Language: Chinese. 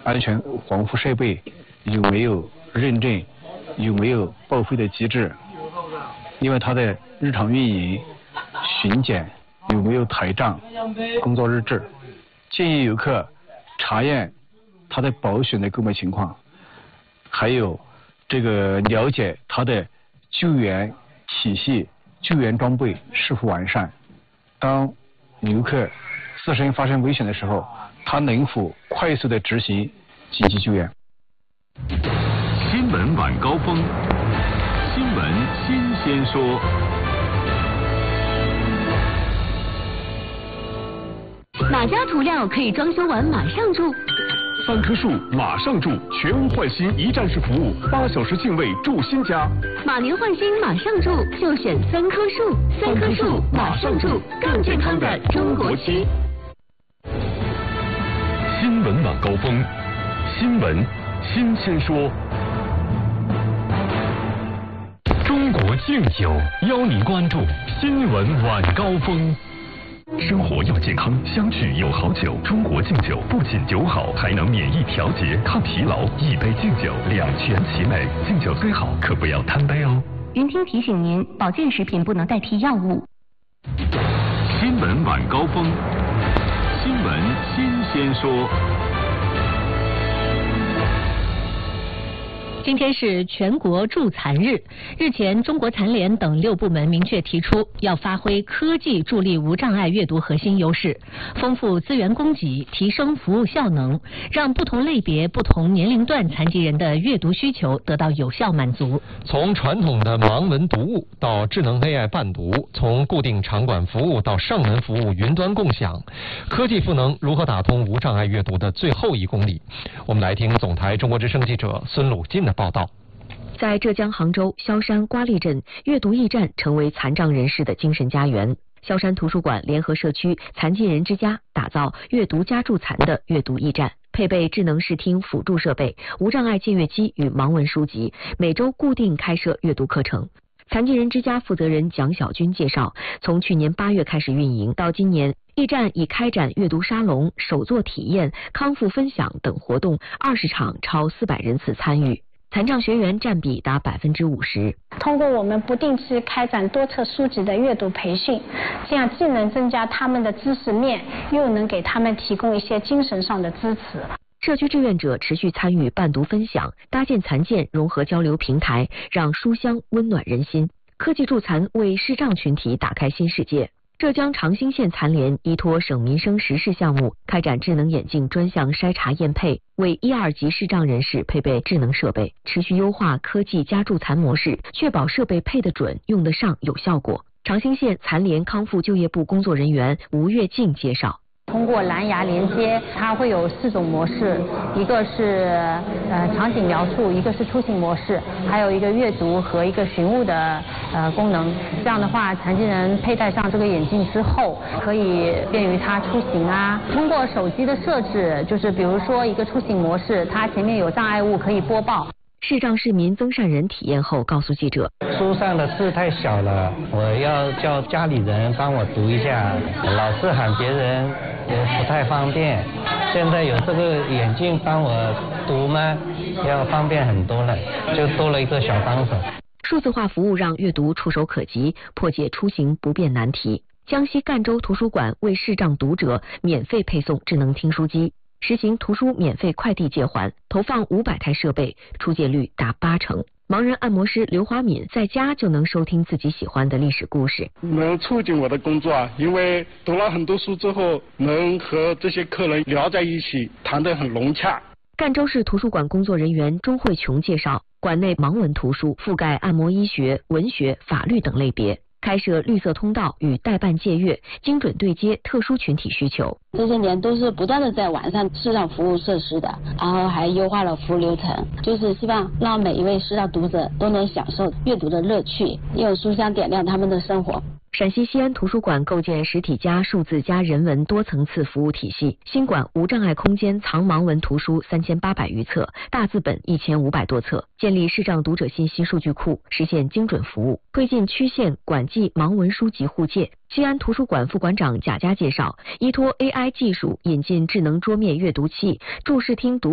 安全防护设备有没有认证，有没有报废的机制，另外它的日常运营巡检有没有台账工作日志，建议游客查验它的保险的购买情况，还有这个了解它的救援体系、救援装备是否完善，当游客自身发生危险的时候，他能否快速的执行紧急救援。 新闻晚高峰，新闻新鲜说。 哪家涂料可以装修完马上住？ 3棵树马上住，全屋换新一站式服务，8小时净位住新家。 马年换新马上住，就选3棵树，3棵树马上住，更健康的中国区。 新闻晚高峰，新闻新鲜说。中国敬酒邀您关注新闻晚高峰。生活要健康，相聚有好酒。中国敬酒不仅酒好，还能免疫调节、抗疲劳。一杯敬酒，两全其美。敬酒虽好，可不要贪杯哦。 云听提醒您，保健食品不能代替药物。 新闻晚高峰，新闻新鲜说。 今天是全国助残日。日前，中国残联等6部门明确提出，要发挥科技助力无障碍阅读核心优势，丰富资源供给，提升服务效能，让不同类别、不同年龄段残疾人的阅读需求得到有效满足。 从传统的盲文读物到智能 AI 伴读，从固定场馆服务到上门服务云端共享，科技赋能如何打通无障碍阅读的最后1公里？我们来听总台中国之声记者孙鲁进的报道。 在浙江杭州萧山瓜砾镇，阅读驿站成为残障人士的精神家园。萧山图书馆联合社区残疾人之家打造阅读加助残的阅读驿站，配备智能视听辅助设备、无障碍借阅机与盲文书籍，每周固定开设阅读课程。残疾人之家负责人蒋小军介绍，从去年8月开始运营，到今年，驿站已开展阅读沙龙、手作体验、康复分享等活动20场，超400人次参与。残障学员占比达50%。 通过我们不定期开展多册书籍的阅读培训，这样既能增加他们的知识面，又能给他们提供一些精神上的支持。 社区志愿者持续参与伴读分享，搭建残健融合交流平台，让书香温暖人心。科技助残为视障群体打开新世界。浙江长兴县残联依托省民生实事项目，开展智能眼镜专项筛查验配，为1、2级视障人士配备智能设备，持续优化科技加助残模式，确保设备配得准、用得上、有效果。长兴县残联康复就业部工作人员吴月静介绍。 通过蓝牙连接，它会有4种模式，一个是场景描述，一个是出行模式，还有一个阅读和一个寻物的功能。这样的话，残疾人佩戴上这个眼镜之后，可以便于他出行啊。通过手机的设置，就是比如说一个出行模式，它前面有障碍物可以播报。 视障市民曾善仁体验后告诉记者， 书上的字太小了，我要叫家里人帮我读一下，老是喊别人也不太方便。现在有这个眼镜帮我读吗，要方便很多了，就多了一个小帮手。 数字化服务让阅读触手可及，破解出行不便难题。江西赣州图书馆为视障读者免费配送智能听书机，实行图书免费快递借还，投放500台设备，出借率达80%。盲人按摩师刘华敏在家就能收听自己喜欢的历史故事， 能促进我的工作啊，因为读了很多书之后，能和这些客人聊在一起，谈得很融洽。 赣州市图书馆工作人员钟慧琼介绍，馆内盲文图书覆盖按摩、医学、文学、法律等类别，开设绿色通道与代办借阅，精准对接特殊群体需求。 这些年都是不断的在完善视障服务设施的，然后还优化了服务流程，就是希望让每一位视障读者都能享受阅读的乐趣，用书香点亮他们的生活。 陕西西安图书馆构建实体加数字加人文多层次服务体系，新馆无障碍空间藏盲文图书3800余册，大字本1500多册，建立视障读者信息数据库，实现精准服务，推进区县馆际盲文书籍互借。西安图书馆副馆长贾佳介绍，依托 AI 技术，引进智能桌面阅读器，助视听读